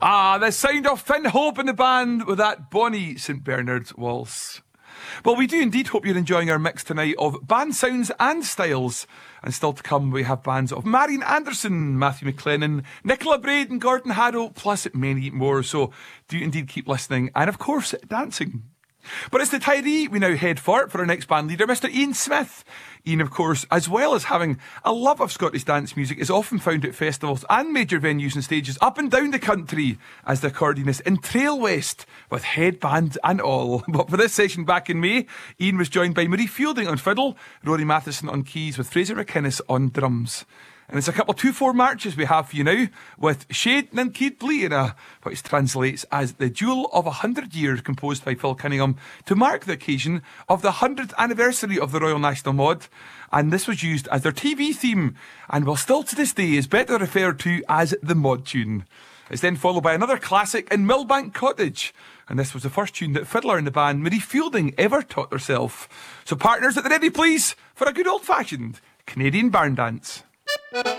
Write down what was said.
The sound of Finn Hope in the band with that bonny St Bernard's Waltz. Well, we do indeed hope you're enjoying our mix tonight of band sounds and styles. And still to come, we have bands of Marian Anderson, Matthew McLennan, Nicola Braid and Gordon Harrow, plus many more. So do indeed keep listening and, of course, dancing. But it's the Tyree we now head for our next band leader, Mr. Ian Smith. Ian, of course, as well as having a love of Scottish dance music, is often found at festivals and major venues and stages up and down the country as the accordionist in Trail West, with headband and all. But for this session back in May, Ian was joined by Marie Fielding on fiddle, Rory Matheson on keys, with Fraser McInnes on drums. And it's a couple of 2-4 marches we have for you now, with Shade and Keith Bleatina, which translates as The Jewel of 100 Years, composed by Phil Cunningham, to mark the occasion of the 100th anniversary of the Royal National Mod. And this was used as their TV theme, and will still to this day is better referred to as the Mod tune. It's then followed by another classic in Millbank Cottage, and this was the first tune that fiddler in the band, Marie Fielding, ever taught herself. So partners at the ready, please, for a good old-fashioned Canadian barn dance.